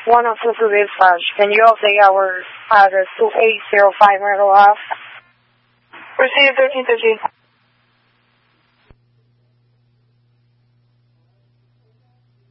102 dispatch. Can you update our address to 805 Myrtle Ave? Proceed 1313.